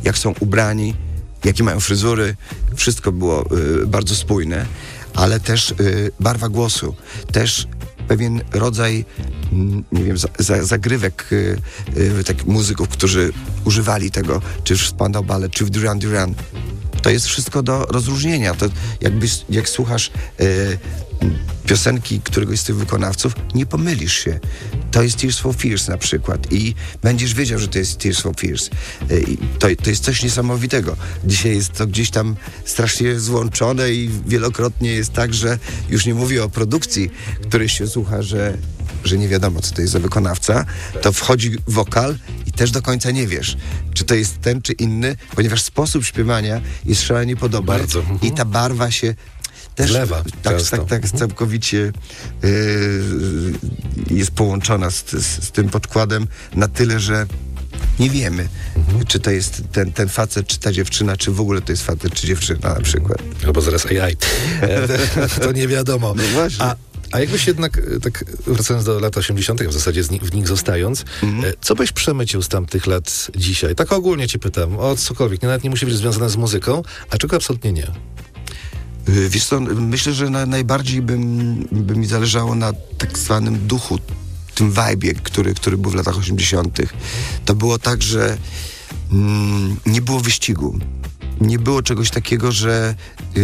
jak są ubrani, jakie mają fryzury. Wszystko było bardzo spójne, ale też barwa głosu, też pewien rodzaj, nie wiem, zagrywek tak muzyków, którzy używali tego, czy w Spandau Ballet, czy w Duran Duran. To jest wszystko do rozróżnienia. To jak słuchasz piosenki któregoś z tych wykonawców, nie pomylisz się. To jest Tears for Fears na przykład i będziesz wiedział, że to jest Tears for Fears. To jest coś niesamowitego. Dzisiaj jest to gdzieś tam strasznie złączone i wielokrotnie jest tak, że już nie mówię o produkcji, której się słucha, że nie wiadomo, co to jest za wykonawca, to wchodzi wokal i też do końca nie wiesz, czy to jest ten, czy inny, ponieważ sposób śpiewania jest szalenie podobny. Bardzo. I ta barwa się też lewa, tak całkowicie jest połączona z tym podkładem na tyle, że nie wiemy, czy to jest ten facet, czy ta dziewczyna, czy w ogóle to jest facet, czy dziewczyna na przykład. Albo zaraz AI. To nie wiadomo. No właśnie. A jakbyś jednak, tak wracając do lat 80., w zasadzie w nich zostając, co byś przemycił z tamtych lat dzisiaj? Tak ogólnie ci pytam, o cokolwiek, nawet nie musi być związane z muzyką, a czego absolutnie nie? Wiesz co, myślę, że najbardziej by mi zależało na tak zwanym duchu, tym vibe'ie, który był w latach 80. To było tak, że nie było wyścigu. Nie było czegoś takiego, że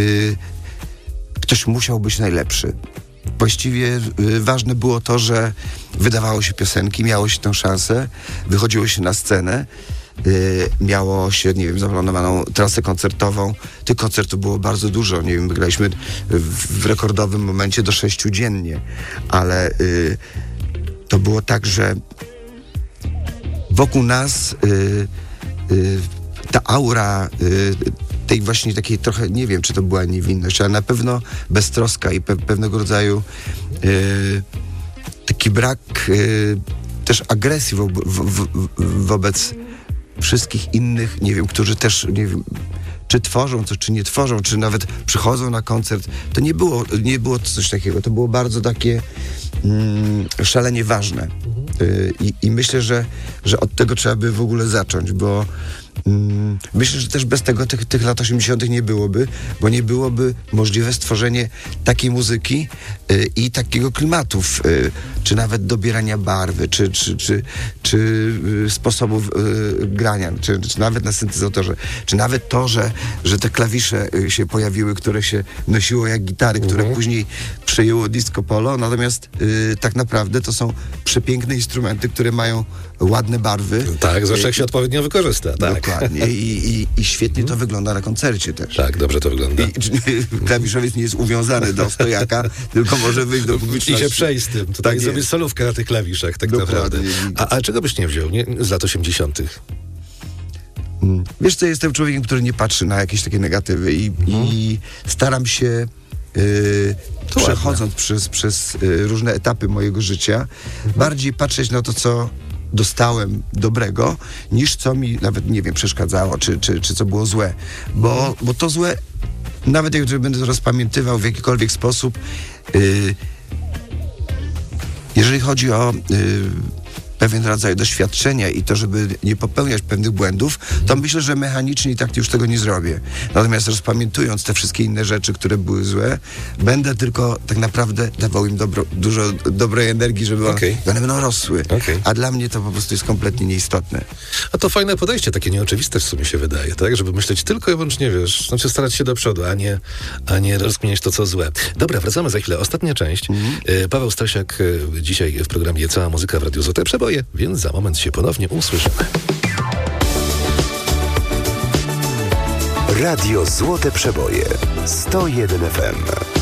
ktoś musiał być najlepszy. Właściwie ważne było to, że wydawało się piosenki, miało się tę szansę, wychodziło się na scenę, miało się, nie wiem, zaplanowaną trasę koncertową. Tych koncertów było bardzo dużo, nie wiem, graliśmy w rekordowym momencie do 6 dziennie, ale to było tak, że wokół nas ta aura tej właśnie takiej trochę, nie wiem, czy to była niewinność, ale na pewno beztroska i pewnego rodzaju taki brak też agresji wobec wszystkich innych, nie wiem, którzy też, nie wiem, czy tworzą coś, czy nie tworzą, czy nawet przychodzą na koncert. To nie było coś takiego. To było bardzo takie szalenie ważne. I myślę, że od tego trzeba by w ogóle zacząć, bo myślę, że też bez tego tych lat 80. nie byłoby, bo nie byłoby możliwe stworzenie takiej muzyki i takiego klimatu, czy nawet dobierania barwy, czy sposobów grania, czy nawet na syntezatorze, czy nawet to, że te klawisze się pojawiły, które się nosiło jak gitary, które później przejęło disco polo, natomiast tak naprawdę to są przepiękne instrumenty, które mają ładne barwy. Tak, zwłaszcza jak się odpowiednio wykorzysta. Tak. Dokładnie. I świetnie to wygląda na koncercie też. Tak, dobrze to wygląda. Klawiszowiec nie jest uwiązany do stojaka, tylko może wyjść do publiczności. I się przejść z tym. To tak zrobić solówkę na tych klawiszach, tak naprawdę. A czego byś nie wziął z lat 80.? Wiesz co, jestem człowiekiem, który nie patrzy na jakieś takie negatywy i staram się przechodząc przez różne etapy mojego życia, bardziej patrzeć na to, co dostałem dobrego, niż co mi nawet, nie wiem, przeszkadzało, czy co było złe. Bo to złe, nawet jak będę to rozpamiętywał w jakikolwiek sposób, jeżeli chodzi o pewien rodzaj doświadczenia i to, żeby nie popełniać pewnych błędów, to myślę, że mechanicznie i tak już tego nie zrobię. Natomiast rozpamiętując te wszystkie inne rzeczy, które były złe, będę tylko tak naprawdę dawał im dużo dobrej energii, żeby one będą rosły. A dla mnie to po prostu jest kompletnie nieistotne. A to fajne podejście, takie nieoczywiste w sumie się wydaje, tak? Żeby myśleć tylko i wyłącznie, wiesz, znaczy starać się do przodu, a nie rozkminiać to, co złe. Dobra, wracamy za chwilę. Ostatnia część. Paweł Stasiak dzisiaj w programie Cała Muzyka w Radiu Złote Przeboje, więc za moment się ponownie usłyszymy. Radio Złote Przeboje 101 FM.